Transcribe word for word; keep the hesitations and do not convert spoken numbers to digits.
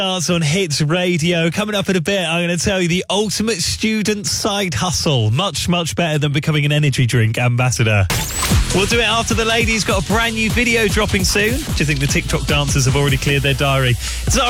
Starts on Hits Radio. Coming up in a bit, I'm going to tell you the ultimate student side hustle. Much, much better than becoming an energy drink ambassador. We'll do it after the ladies got a brand new video dropping soon. Do you think the TikTok dancers have already cleared their diary? Zara